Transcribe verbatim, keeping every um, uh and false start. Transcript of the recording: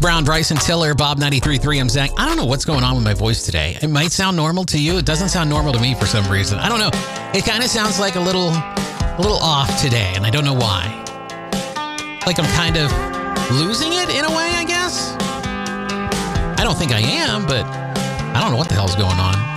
Brown, Bryson Tiller, Bob ninety-three point three. I'm Zach. I don't know what's going on with my voice today. It might sound normal to you. It doesn't sound normal to me for some reason. I don't know. It kind of sounds like a little, a little off today, and I don't know why. Like I'm kind of losing it in a way, I guess. I don't think I am, but I don't know what the hell's going on.